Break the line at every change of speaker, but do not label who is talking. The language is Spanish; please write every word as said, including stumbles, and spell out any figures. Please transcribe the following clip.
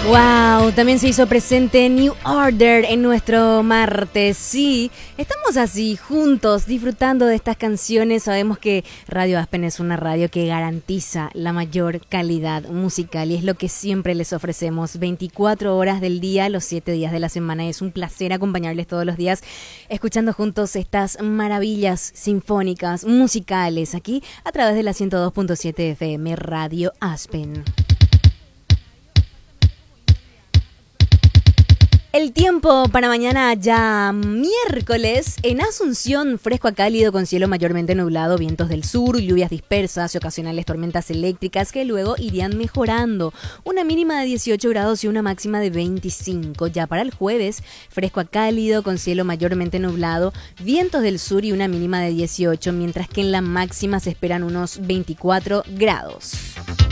Wow, también se hizo presente New Order en nuestro martes. Sí, estamos así juntos disfrutando de estas canciones. Sabemos que Radio Aspen es una radio que garantiza la mayor calidad musical y es lo que siempre les ofrecemos. veinticuatro horas del día, los siete días de la semana. Es un placer acompañarles todos los días escuchando juntos estas maravillas sinfónicas, musicales, aquí a través de la ciento dos punto siete F M Radio Aspen. El tiempo para mañana ya miércoles en Asunción, fresco a cálido con cielo mayormente nublado, vientos del sur, lluvias dispersas y ocasionales tormentas eléctricas que luego irían mejorando. Una mínima de dieciocho grados y una máxima de veinticinco. Ya para el jueves, fresco a cálido con cielo mayormente nublado, vientos del sur y una mínima de dieciocho, mientras que en la máxima se esperan unos veinticuatro grados.